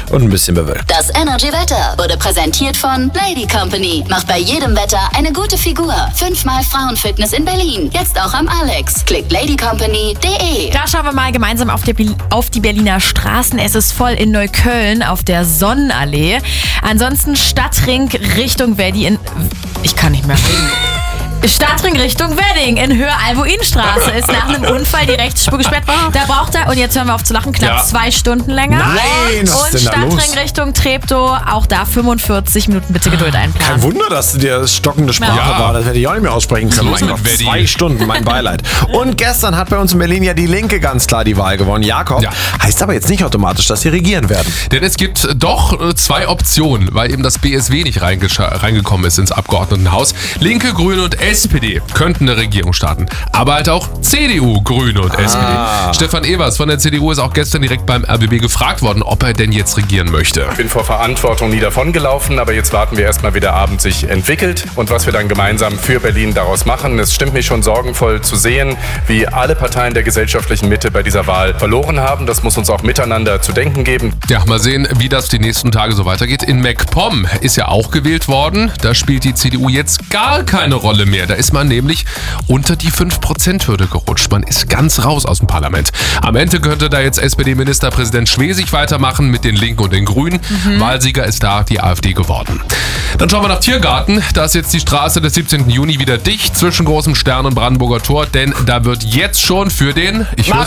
und ein bisschen bewölkt. Das Energy-Wetter wurde präsentiert von Lady Company. Macht bei jedem Wetter eine gute Figur. 5-mal Frauenfitness in Berlin. Jetzt auch am Alex. Klickt ladycompany.de. Da schauen wir mal gemeinsam auf die Berliner Straßen. Es ist voll in Neukölln auf der Sonnenallee. Ansonsten Stadtring Richtung Wedding. Ich kann nicht mehr reden. Stadtring Richtung Wedding in Höhe Albuinstraße ist nach einem Unfall die Rechtsspur gesperrt. Da braucht er, und jetzt hören wir auf zu lachen, knapp 2 Stunden länger. Nein, was und ist denn da los? Stadtring Richtung Treptow, auch da 45 Minuten, bitte Geduld einplanen. Kein Wunder, dass dir das stockende Sprache war. Das hätte ich auch nicht mehr aussprechen können. Was ist los mit Wedding? 2 Stunden, mein Beileid. Und gestern hat bei uns in Berlin ja die Linke ganz klar die Wahl gewonnen. Jakob, heißt aber jetzt nicht automatisch, dass sie regieren werden. Denn es gibt doch 2 Optionen, weil eben das BSW nicht reingekommen ist ins Abgeordnetenhaus. Linke, Grüne und SPD könnten eine Regierung starten. Aber halt auch CDU, Grüne und SPD. Stefan Evers von der CDU ist auch gestern direkt beim RBB gefragt worden, ob er denn jetzt regieren möchte. Ich bin vor Verantwortung nie davongelaufen, aber jetzt warten wir erstmal, wie der Abend sich entwickelt und was wir dann gemeinsam für Berlin daraus machen. Es stimmt mich schon sorgenvoll zu sehen, wie alle Parteien der gesellschaftlichen Mitte bei dieser Wahl verloren haben. Das muss uns auch miteinander zu denken geben. Ja, mal sehen, wie das die nächsten Tage so weitergeht. In MacPom ist ja auch gewählt worden. Da spielt die CDU jetzt gar keine Rolle mehr. Da ist man nämlich unter die 5%-Hürde gerutscht. Man ist ganz raus aus dem Parlament. Am Ende könnte da jetzt SPD-Ministerpräsident Schwesig weitermachen mit den Linken und den Grünen. Wahlsieger ist da die AfD geworden. Dann schauen wir nach Tiergarten. Da ist jetzt die Straße des 17. Juni wieder dicht zwischen Großem Stern und Brandenburger Tor, denn da wird jetzt schon für den,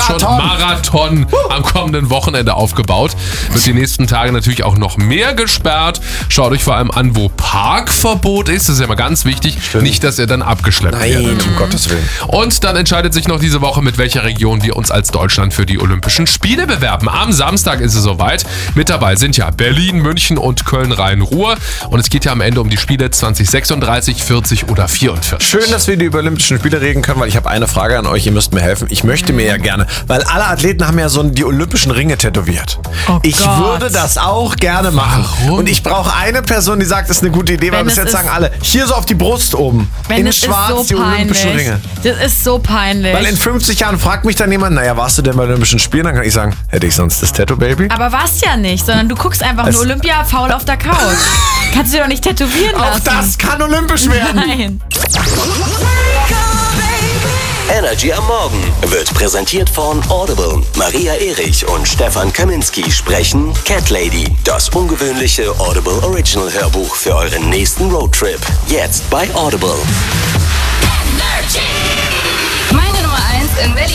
Marathon am kommenden Wochenende aufgebaut. Wird die nächsten Tage natürlich auch noch mehr gesperrt. Schaut euch vor allem an, wo Parkverbot ist. Das ist ja mal ganz wichtig. Nicht, dass ihr dann abgeschleppt werdet. Um Gottes Willen. Und dann entscheidet sich noch diese Woche, mit welcher Region wir uns als Deutschland für die Olympischen Spiele bewerben. Am Samstag ist es soweit. Mit dabei sind ja Berlin, München und Köln-Rhein-Ruhr. Und es geht ja am Ende um die Spiele 2036, 40 oder 44. Schön, dass wir die Olympischen Spiele reden können, weil ich habe eine Frage an euch. Ihr müsst mir helfen. Ich möchte mir ja gerne, weil alle Athleten haben ja so die Olympischen Ringe tätowiert. Ich würde das auch gerne machen. Warum? Und ich brauche eine Person, die sagt, das ist eine gute Idee, weil bis jetzt sagen alle, hier so auf die Brust oben. In schwarz die Olympischen Ringe. Das ist so peinlich. Weil in 50 Jahren fragt mich dann jemand, naja, warst du denn bei Olympischen Spielen? Dann kann ich sagen, hätte ich sonst das Tattoo-Baby? Aber warst ja nicht, sondern du guckst einfach nur Olympia faul auf der Couch. Kannst du dir doch nicht tätowieren lassen. Auch das kann olympisch werden. Nein. Energy am Morgen wird präsentiert von Audible. Maria Erich und Stefan Kaminski sprechen Cat Lady, das ungewöhnliche Audible Original Hörbuch für euren nächsten Roadtrip. Jetzt bei Audible. Meine Nummer 1 in Berlin.